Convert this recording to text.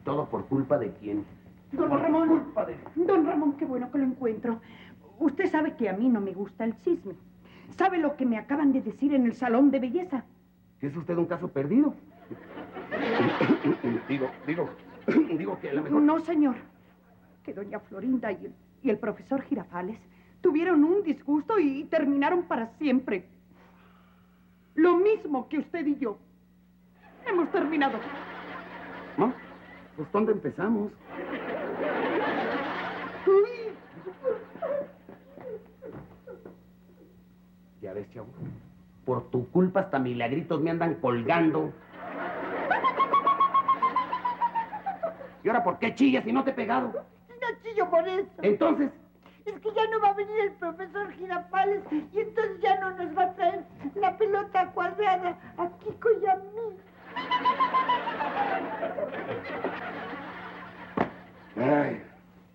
todo por culpa de quién? Don Ramón, don Ramón, qué bueno que lo encuentro. Usted sabe que a mí no me gusta el chisme. ¿Sabe lo que me acaban de decir en el salón de belleza? ¿Es usted un caso perdido? digo que a lo mejor... No, señor. Que doña Florinda y el profesor Girafales tuvieron un disgusto y terminaron para siempre. Lo mismo que usted y yo. Hemos terminado. ¿No? Pues ¿dónde empezamos? Uy. Ya ves, chavo. Por tu culpa hasta milagritos me andan colgando. ¿Y ahora por qué chillas si no te he pegado? No chillo por eso. Entonces... Es que ya no va a venir el profesor Girafales y entonces ya no nos va a traer la pelota cuadrada a Kiko y a mí. Ay...